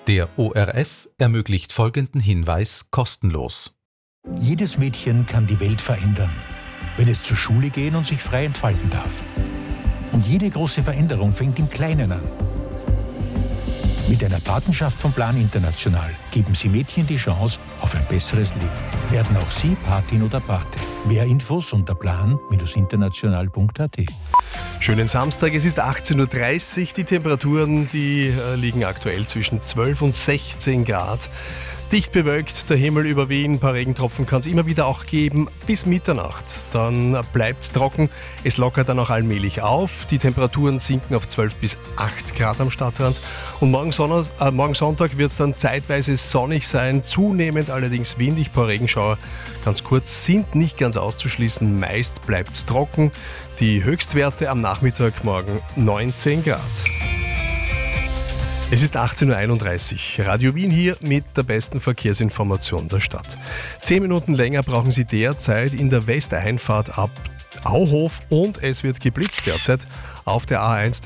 Der ORF ermöglicht folgenden Hinweis kostenlos. Jedes Mädchen kann die Welt verändern, wenn es zur Schule gehen und sich frei entfalten darf. Und jede große Veränderung fängt im Kleinen an. Mit einer Patenschaft von Plan International geben Sie Mädchen die Chance auf ein besseres Leben. Werden auch Sie Patin oder Pate. Mehr Infos unter plan-international.at. Schönen Samstag, es ist 18.30 Uhr. Die Temperaturen, die liegen aktuell zwischen 12 und 16 Grad. Dicht bewölkt, der Himmel über Wien, ein paar Regentropfen kann es immer wieder auch geben, bis Mitternacht. Dann bleibt es trocken, es lockert dann auch allmählich auf. Die Temperaturen sinken auf 12 bis 8 Grad am Stadtrand. Und morgen Sonntag wird es dann zeitweise sonnig sein, zunehmend allerdings windig, ein paar Regenschauer. Ganz kurz sind nicht ganz auszuschließen, meist bleibt es trocken. Die Höchstwerte am Nachmittag morgen 19 Grad. Es ist 18.31 Uhr. Radio Wien hier mit der besten Verkehrsinformation der Stadt. 10 Minuten länger brauchen Sie derzeit in der Westeinfahrt ab Auhof und es wird geblitzt derzeit auf der A1.